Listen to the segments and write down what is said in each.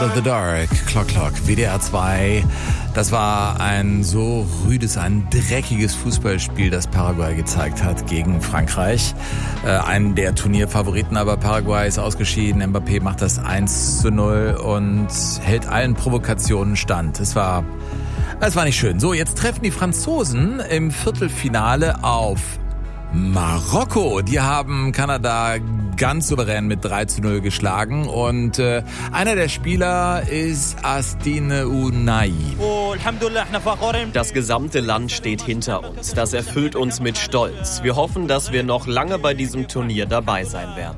The Dark, Clock, WDR 2. Das war ein so rüdes, ein dreckiges Fußballspiel, das Paraguay gezeigt hat gegen Frankreich. Einen der Turnierfavoriten, aber Paraguay ist ausgeschieden. Mbappé macht das 1:0 und hält allen Provokationen stand. Es war nicht schön. So, jetzt treffen die Franzosen im Viertelfinale auf Marokko. Die haben Kanada ganz souverän mit 3:0 geschlagen und einer der Spieler ist Astine Unai. Das gesamte Land steht hinter uns. Das erfüllt uns mit Stolz. Wir hoffen, dass wir noch lange bei diesem Turnier dabei sein werden.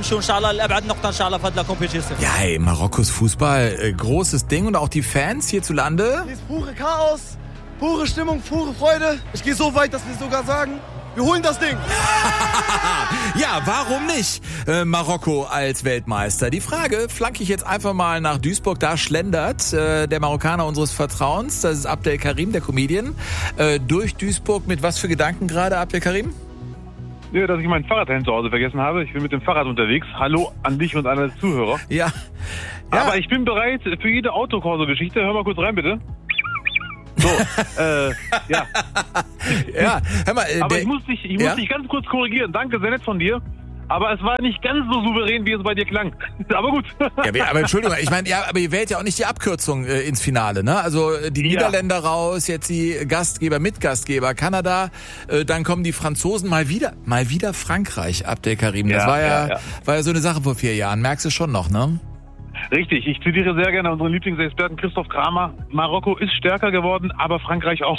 Ja, hey, Marokkos Fußball, großes Ding und auch die Fans hierzulande. Hier ist pure Chaos, pure Stimmung, pure Freude. Ich gehe so weit, dass wir sogar sagen, wir holen das Ding. Ja, warum nicht? Marokko als Weltmeister. Die Frage flanke ich jetzt einfach mal nach Duisburg. Da schlendert der Marokkaner unseres Vertrauens. Das ist Abdel Karim, der Comedian. Durch Duisburg mit was für Gedanken gerade, Abdel Karim? Ja, dass ich mein Fahrradhelm zu Hause vergessen habe. Ich bin mit dem Fahrrad unterwegs. Hallo an dich und an alle Zuhörer. Ja. Aber ich bin bereit für jede Autokorso-Geschichte. Hör mal kurz rein, bitte. So, ja. Ja, hör mal. Aber ich muss dich ganz kurz korrigieren. Danke, sehr nett von dir. Aber es war nicht ganz so souverän, wie es bei dir klang. Aber gut. Ja, aber Entschuldigung, ich meine, aber ihr wählt ja auch nicht die Abkürzung ins Finale, ne? Also die Niederländer raus, jetzt die Gastgeber, Mitgastgeber, Kanada, dann kommen die Franzosen mal wieder Frankreich, Abdel Karim. Das war ja so eine Sache vor 4 Jahren. Merkst du schon noch, ne? Richtig, ich zitiere sehr gerne unseren Lieblingsexperten Christoph Kramer. Marokko ist stärker geworden, aber Frankreich auch.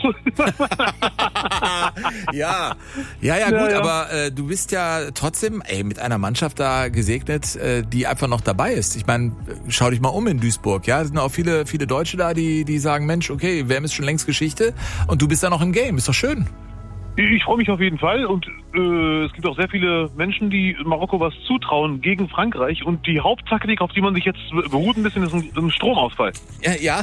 Ja, gut, aber du bist ja trotzdem mit einer Mannschaft da gesegnet, die einfach noch dabei ist. Ich meine, schau dich mal um in Duisburg, ja, es sind auch viele Deutsche da, die sagen, Mensch, okay, WM ist schon längst Geschichte und du bist da noch im Game, ist doch schön. Ich freue mich auf jeden Fall und es gibt auch sehr viele Menschen, die Marokko was zutrauen gegen Frankreich und die Haupttaktik, auf die man sich jetzt beruht ein bisschen, ist ein Stromausfall. Ja.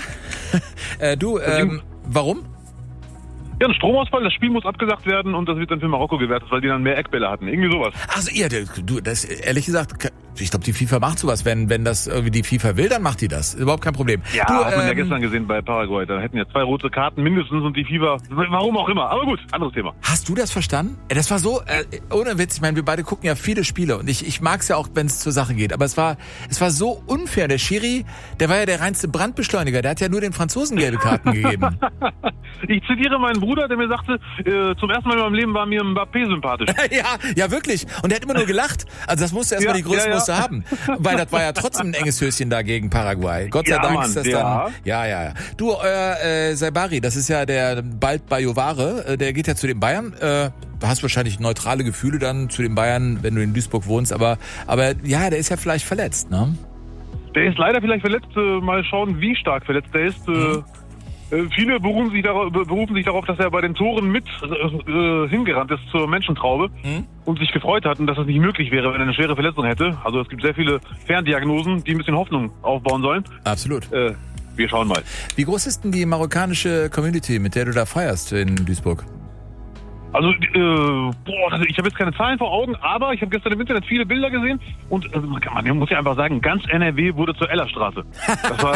Warum? Ja, ein Stromausfall, das Spiel muss abgesagt werden und das wird dann für Marokko gewertet, weil die dann mehr Eckbälle hatten. Irgendwie sowas. Also ja, du, das ehrlich gesagt, ich glaube, die FIFA macht sowas. Wenn das irgendwie die FIFA will, dann macht die das. Überhaupt kein Problem. Ja, hat man ja gestern gesehen bei Paraguay. Da hätten ja 2 rote Karten mindestens und die FIFA, warum auch immer. Aber gut, anderes Thema. Hast du das verstanden? Das war so, ohne Witz, ich meine, wir beide gucken ja viele Spiele und ich mag's ja auch, wenn es zur Sache geht. Aber es war so unfair. Der Schiri, der war ja der reinste Brandbeschleuniger. Der hat ja nur den Franzosen gelbe Karten gegeben. Ich zitiere meinen Bruder, der mir sagte, zum ersten Mal in meinem Leben war mir Mbappé sympathisch. ja, wirklich. Und der hat immer nur gelacht. Also das musste erstmal die Größe musste haben. Weil das war ja trotzdem ein enges Höschen da gegen Paraguay. Gott sei Dank ist das dann... Ja. Du, Saibari, das ist ja der bald Bayovare, der geht ja zu den Bayern. Du hast wahrscheinlich neutrale Gefühle dann zu den Bayern, wenn du in Duisburg wohnst. Aber ja, der ist ja vielleicht verletzt, ne? Der ist leider vielleicht verletzt. Mal schauen, wie stark verletzt der ist. Viele berufen sich darauf, dass er bei den Toren mit hingerannt ist zur Menschentraube und sich gefreut hat und dass das nicht möglich wäre, wenn er eine schwere Verletzung hätte. Also es gibt sehr viele Ferndiagnosen, die ein bisschen Hoffnung aufbauen sollen. Absolut. Wir schauen mal. Wie groß ist denn die marokkanische Community, mit der du da feierst in Duisburg? Also, ich habe jetzt keine Zahlen vor Augen, aber ich habe gestern im Internet viele Bilder gesehen und man muss ja einfach sagen, ganz NRW wurde zur Ellerstraße. Das war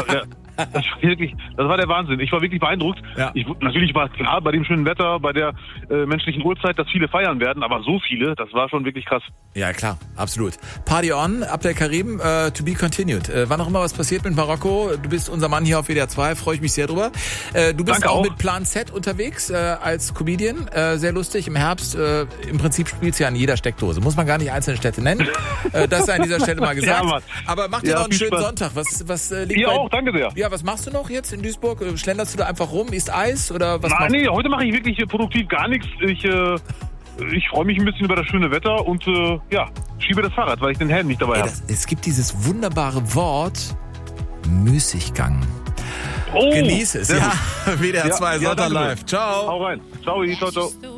das war der Wahnsinn. Ich war wirklich beeindruckt. Ja. Natürlich war klar bei dem schönen Wetter, bei der menschlichen Uhrzeit, dass viele feiern werden, aber so viele, das war schon wirklich krass. Ja, klar, absolut. Party on, Abdel Karim, to be continued. Wann auch immer was passiert mit Marokko, du bist unser Mann hier auf WDR 2, freue ich mich sehr drüber. Du bist auch mit Plan Z unterwegs als Comedian, sehr lustig. Im Herbst, im Prinzip spielst du ja an jeder Steckdose. Muss man gar nicht einzelne Städte nennen. Das sei an dieser Stelle mal gesagt. Ja, aber mach dir noch einen schönen Sonntag. Was liegt dir auch, danke sehr. Ja, was machst du noch jetzt in Duisburg? Schlenderst du da einfach rum? Isst Eis? Oder was? Nee, heute mache ich wirklich produktiv gar nichts. Ich freue mich ein bisschen über das schöne Wetter und schiebe das Fahrrad, weil ich den Helm nicht dabei habe. Es gibt dieses wunderbare Wort Müßiggang. Genieße es. Ja, WDR 2 Sonntag live. Ciao. Hau rein. Ciao.